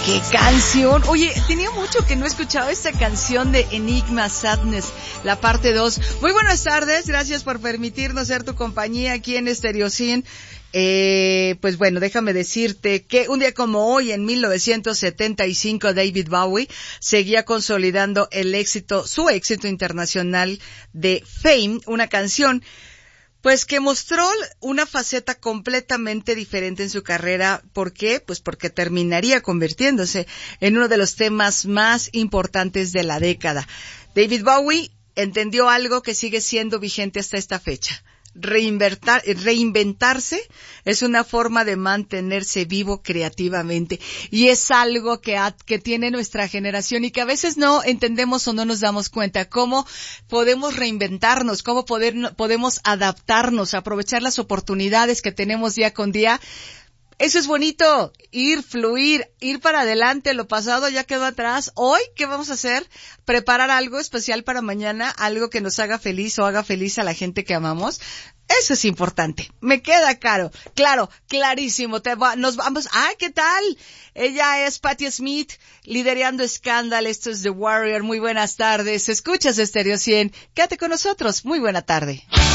¡Qué canción! Oye, tenía mucho que no escuchaba esta canción de Enigma Sadness, la parte 2. Muy buenas tardes, gracias por permitirnos ser tu compañía aquí en Stereocin. Pues bueno, déjame decirte que un día como hoy, en 1975, David Bowie seguía consolidando su éxito internacional de Fame, una canción pues que mostró una faceta completamente diferente en su carrera. ¿Por qué? Pues porque terminaría convirtiéndose en uno de los temas más importantes de la década. David Bowie entendió algo que sigue siendo vigente hasta esta fecha. Reinventarse es una forma de mantenerse vivo creativamente, y es algo que tiene nuestra generación y que a veces no entendemos o no nos damos cuenta. Cómo podemos reinventarnos, cómo podemos adaptarnos, aprovechar las oportunidades que tenemos día con día. Eso es bonito, fluir, ir para adelante. Lo pasado ya quedó atrás. Hoy, ¿qué vamos a hacer? Preparar algo especial para mañana, algo que nos haga feliz o haga feliz a la gente que amamos. Eso es importante. Me queda clarísimo. Nos vamos. ¡Ah, qué tal! Ella es Patti Smith, liderando Scandal. Esto es The Warrior. Muy buenas tardes. Escuchas Stereo 100. Quédate con nosotros. Muy buena tarde.